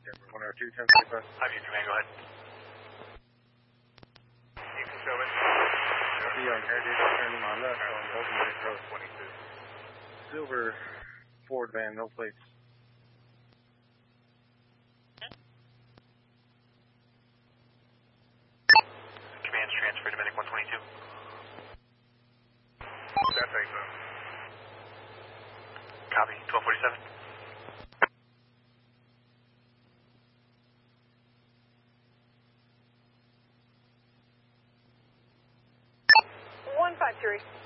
102, 1035. I'm your command, go ahead. Houston Showman. I'll be on Heritage, turning on left on Open Ridge Road. 22. Silver Ford van, no plates. Command's transferred to Medic 122. That's a copy, 1247. One 5 3.